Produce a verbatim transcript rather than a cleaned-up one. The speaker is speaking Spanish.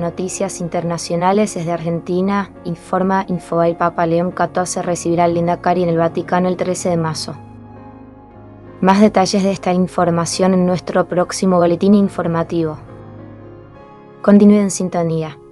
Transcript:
noticias internacionales desde Argentina, informa Infobae. Papa León catorce recibirá al Lindakari en el Vaticano el trece de marzo. Más detalles de esta información en nuestro próximo boletín informativo. Continúe en sintonía.